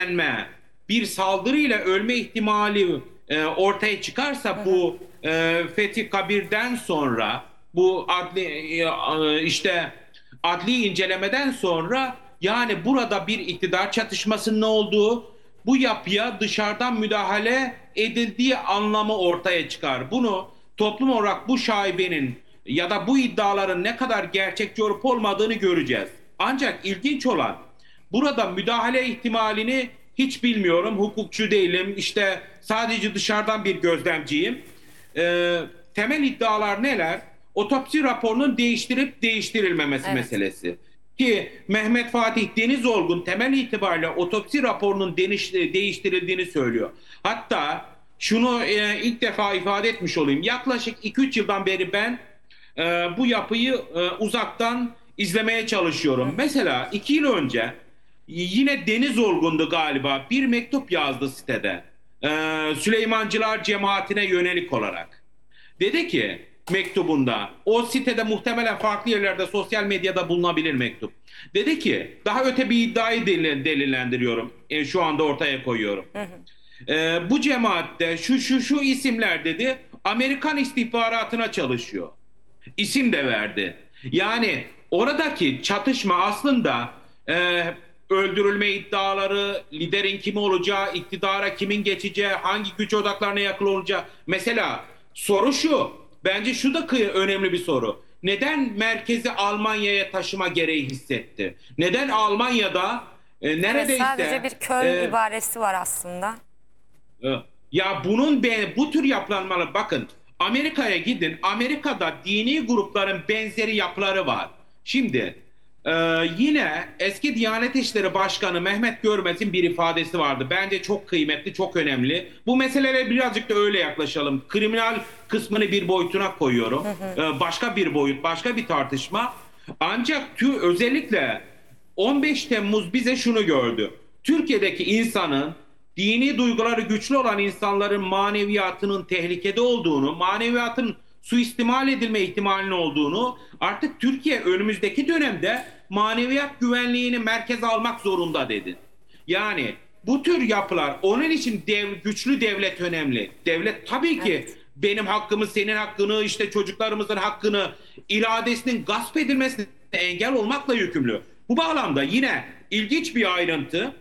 bir saldırıyla ölme ihtimali ortaya çıkarsa bu Fethi Kabir'den sonra bu işte adli incelemeden sonra yani burada bir iktidar çatışmasının olduğu bu yapıya dışarıdan müdahale edildiği anlamı ortaya çıkar. Bunu toplum olarak bu şaibenin ya da bu iddiaların ne kadar gerçekçi olup olmadığını göreceğiz. Ancak ilginç olan burada müdahale ihtimalini hiç bilmiyorum. Hukukçu değilim. İşte sadece dışarıdan bir gözlemciyim. Temel iddialar neler? Otopsi raporunun değiştirip değiştirilmemesi meselesi. Ki Mehmet Fatih Denizolgun temel itibariyle otopsi raporunun değiştirildiğini söylüyor. Hatta şunu ilk defa ifade etmiş olayım. Yaklaşık 2-3 yıldan beri ben bu yapıyı uzaktan izlemeye çalışıyorum. Mesela 2 yıl önce yine Deniz Olgun'du galiba bir mektup yazdı sitede. Süleymancılar cemaatine yönelik olarak. Dedi ki mektubunda o sitede muhtemelen farklı yerlerde sosyal medyada bulunabilir mektup. Dedi ki daha öte bir iddiayı delillendiriyorum. Şu anda ortaya koyuyorum. Bu cemaatte şu isimler dedi Amerikan istihbaratına çalışıyor. İsim de verdi. Yani oradaki çatışma aslında öldürülme iddiaları, liderin kim olacağı, iktidara kimin geçeceği, hangi güç odaklarına yakın olacağı. Mesela soru şu, bence şu da önemli bir soru. Neden merkezi Almanya'ya taşıma gereği hissetti? Neden Almanya'da neredeyse... Sadece bir Köln ibaresi var aslında. Ya bu tür yapılanmalar bakın Amerika'ya gidin. Amerika'da dini grupların benzeri yapıları var. Şimdi yine eski Diyanet İşleri Başkanı Mehmet Görmez'in bir ifadesi vardı. Bence çok kıymetli, çok önemli. Bu meselelere birazcık da öyle yaklaşalım. Kriminal kısmını bir boyutuna koyuyorum. Başka bir boyut, başka bir tartışma. Ancak özellikle 15 Temmuz bize şunu gördü. Türkiye'deki insanın dini duyguları güçlü olan insanların maneviyatının tehlikede olduğunu, maneviyatın suistimal edilme ihtimalinin olduğunu, artık Türkiye önümüzdeki dönemde maneviyat güvenliğini merkeze almak zorunda dedi. Yani bu tür yapılar, onun için güçlü devlet önemli. Devlet tabii ki benim hakkımı, senin hakkını, işte çocuklarımızın hakkını, iradesinin gasp edilmesine engel olmakla yükümlü. Bu bağlamda yine ilginç bir ayrıntı.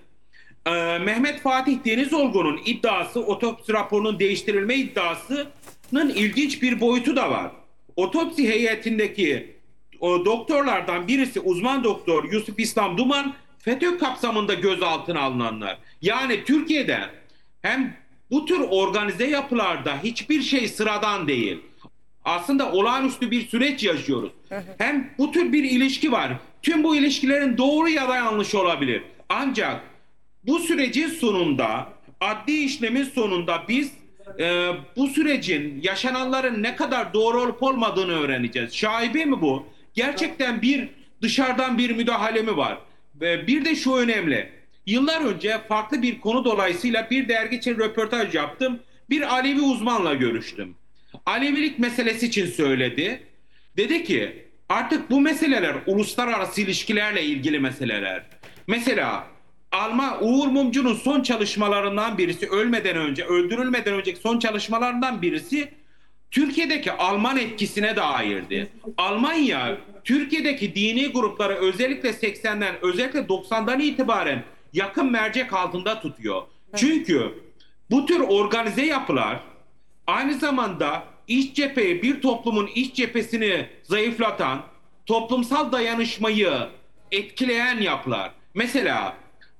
Mehmet Fatih Denizolgun'un iddiası, otopsi raporunun değiştirilme iddiasının ilginç bir boyutu da var. Otopsi heyetindeki o doktorlardan birisi uzman doktor Yusuf İslam Duman, FETÖ kapsamında gözaltına alınanlar. Yani Türkiye'de hem bu tür organize yapılarda hiçbir şey sıradan değil. Aslında olağanüstü bir süreç yaşıyoruz. Hem bu tür bir ilişki var. Tüm bu ilişkilerin doğru ya da yanlış olabilir. Ancak bu sürecin sonunda, adli işlemin sonunda biz bu sürecin, yaşananların ne kadar doğru olup olmadığını öğreneceğiz. Şaibe mi bu? Gerçekten dışarıdan bir müdahale mi var? Bir de şu önemli. Yıllar önce farklı bir konu dolayısıyla bir dergi için röportaj yaptım. Bir Alevi uzmanla görüştüm. Alevilik meselesi için söyledi. Dedi ki artık bu meseleler uluslararası ilişkilerle ilgili meseleler. Mesela Uğur Mumcu'nun son çalışmalarından birisi, öldürülmeden önceki son çalışmalarından birisi Türkiye'deki Alman etkisine dairdi. Almanya Türkiye'deki dini grupları özellikle 80'den, özellikle 90'dan itibaren yakın mercek altında tutuyor. Çünkü bu tür organize yapılar aynı zamanda bir toplumun iç cephesini zayıflatan, toplumsal dayanışmayı etkileyen yapılar. Mesela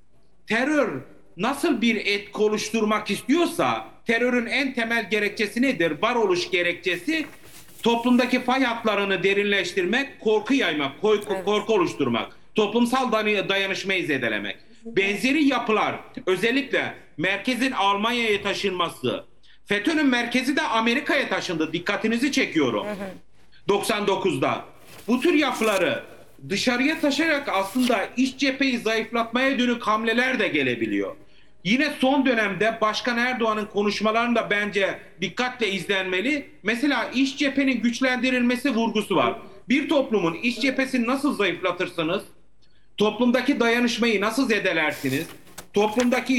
terör nasıl bir etki oluşturmak istiyorsa, terörün en temel gerekçesi nedir? Varoluş gerekçesi toplumdaki fay hatlarını derinleştirmek, korku yaymak, korku oluşturmak, toplumsal dayanışmayı zedelemek. Benzeri yapılar, özellikle merkezin Almanya'ya taşınması, FETÖ'nün merkezi de Amerika'ya taşındı. Dikkatinizi çekiyorum. 99'da. Bu tür yapıları dışarıya taşarak aslında iç cepheyi zayıflatmaya dönük hamleler de gelebiliyor. Yine son dönemde Başkan Erdoğan'ın konuşmalarında bence dikkatle izlenmeli. Mesela iç cephenin güçlendirilmesi vurgusu var. Bir toplumun iç cephesini nasıl zayıflatırsınız? Toplumdaki dayanışmayı nasıl zedelersiniz? toplumdaki